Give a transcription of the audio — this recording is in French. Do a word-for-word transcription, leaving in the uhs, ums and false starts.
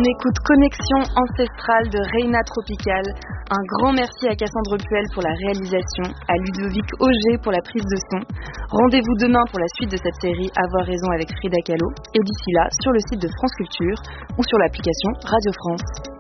écoute Connexion ancestrale de Reina Tropical. Un grand merci à Cassandre Puel pour la réalisation, à Ludovic Auger pour la prise de son. Rendez-vous demain pour la suite de cette série Avoir raison avec Frida Kahlo. Et d'ici là, sur le site de France Culture ou sur l'application Radio France.